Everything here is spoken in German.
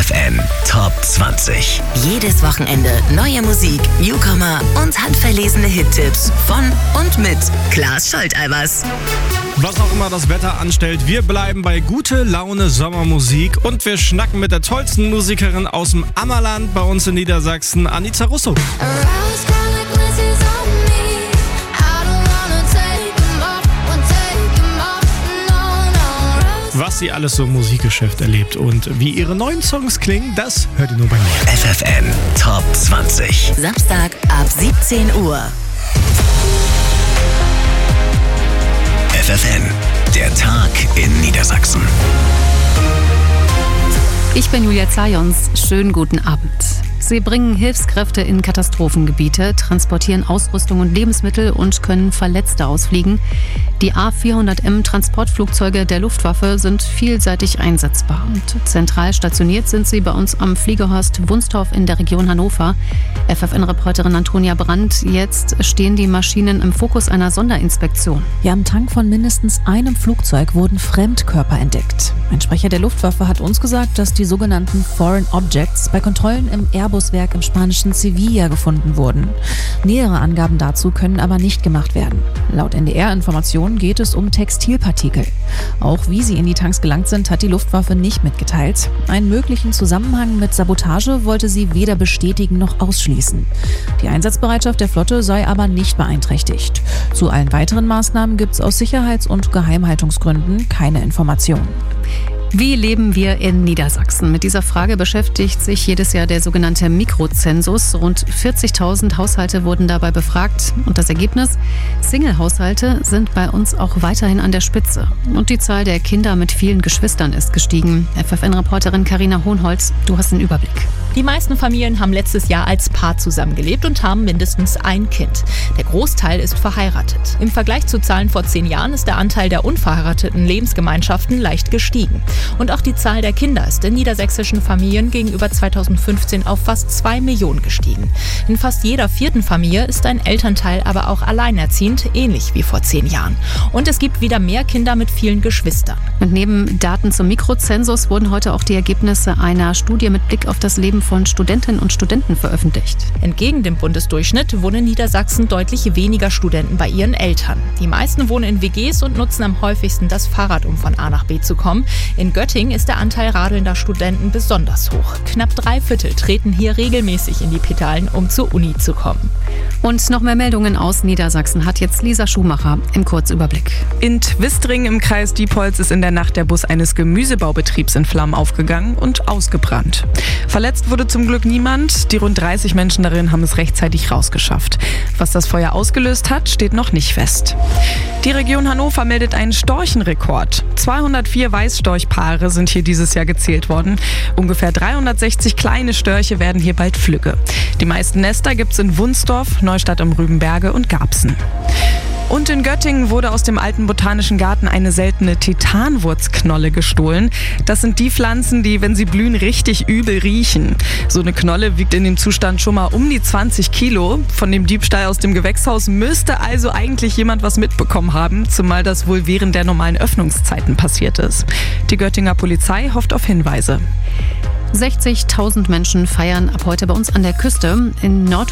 FFN Top 20. Jedes Wochenende neue Musik, Newcomer und handverlesene Hittipps von und mit Klaas Scholteibers. Was auch immer das Wetter anstellt, wir bleiben bei gute Laune Sommermusik und wir schnacken mit der tollsten Musikerin aus dem Ammerland bei uns in Niedersachsen, Anita Russo. Was sie alles so im Musikgeschäft erlebt und wie ihre neuen Songs klingen, das hört ihr nur bei mir. FFN Top 20. Samstag ab 17 Uhr. FFN, der Tag in Niedersachsen. Ich bin Julia Zajons. Schönen guten Abend. Sie bringen Hilfskräfte in Katastrophengebiete, transportieren Ausrüstung und Lebensmittel und können Verletzte ausfliegen. Die A400M Transportflugzeuge der Luftwaffe sind vielseitig einsetzbar. Und zentral stationiert sind sie bei uns am Fliegerhorst Wunstorf in der Region Hannover. FFN-Reporterin Antonia Brandt, jetzt stehen die Maschinen im Fokus einer Sonderinspektion. Ja, am Tank von mindestens einem Flugzeug wurden Fremdkörper entdeckt. Ein Sprecher der Luftwaffe hat uns gesagt, dass die sogenannten Foreign Objects bei Kontrollen im Airbus-Werk im spanischen Sevilla gefunden wurden. Nähere Angaben dazu können aber nicht gemacht werden. Laut NDR-Informationen geht es um Textilpartikel. Auch wie sie in die Tanks gelangt sind, hat die Luftwaffe nicht mitgeteilt. Einen möglichen Zusammenhang mit Sabotage wollte sie weder bestätigen noch ausschließen. Die Einsatzbereitschaft der Flotte sei aber nicht beeinträchtigt. Zu allen weiteren Maßnahmen gibt es aus Sicherheits- und Geheimhaltungsgründen keine Informationen. Wie leben wir in Niedersachsen? Mit dieser Frage beschäftigt sich jedes Jahr der sogenannte Mikrozensus. Rund 40.000 Haushalte wurden dabei befragt. Und das Ergebnis? Single-Haushalte sind bei uns auch weiterhin an der Spitze. Und die Zahl der Kinder mit vielen Geschwistern ist gestiegen. FFN-Reporterin Carina Hohnholz, du hast den Überblick. Die meisten Familien haben letztes Jahr als Paar zusammengelebt und haben mindestens ein Kind. Der Großteil ist verheiratet. Im Vergleich zu Zahlen vor 10 Jahren ist der Anteil der unverheirateten Lebensgemeinschaften leicht gestiegen. Und auch die Zahl der Kinder ist in niedersächsischen Familien gegenüber 2015 auf fast 2 Millionen gestiegen. In fast jeder 4. Familie ist ein Elternteil aber auch alleinerziehend, ähnlich wie vor 10 Jahren. Und es gibt wieder mehr Kinder mit vielen Geschwistern. Und neben Daten zum Mikrozensus wurden heute auch die Ergebnisse einer Studie mit Blick auf das Leben von Studentinnen und Studenten veröffentlicht. Entgegen dem Bundesdurchschnitt wohnen in Niedersachsen deutlich weniger Studenten bei ihren Eltern. Die meisten wohnen in WGs und nutzen am häufigsten das Fahrrad, um von A nach B zu kommen. In Göttingen ist der Anteil radelnder Studenten besonders hoch. Knapp 3/4 treten hier regelmäßig in die Pedalen, um zur Uni zu kommen. Und noch mehr Meldungen aus Niedersachsen hat jetzt Lisa Schumacher im Kurzüberblick. In Twistring im Kreis Diepholz ist in der Nacht der Bus eines Gemüsebaubetriebs in Flammen aufgegangen und ausgebrannt. Verletzt wurde zum Glück niemand. Die rund 30 Menschen darin haben es rechtzeitig rausgeschafft. Was das Feuer ausgelöst hat, steht noch nicht fest. Die Region Hannover meldet einen Storchenrekord. 204 Weißstorchpaare sind hier dieses Jahr gezählt worden. Ungefähr 360 kleine Störche werden hier bald Flügge. Die meisten Nester gibt es in Wunstorf, Neustadt am Rübenberge und Garbsen. Und in Göttingen wurde aus dem alten Botanischen Garten eine seltene Titanwurzknolle gestohlen. Das sind die Pflanzen, die, wenn sie blühen, richtig übel riechen. So eine Knolle wiegt in dem Zustand schon mal um die 20 Kilo. Von dem Diebstahl aus dem Gewächshaus müsste also eigentlich jemand was mitbekommen haben, zumal das wohl während der normalen Öffnungszeiten passiert ist. Die Göttinger Polizei hofft auf Hinweise. 60.000 Menschen feiern ab heute bei uns an der Küste. In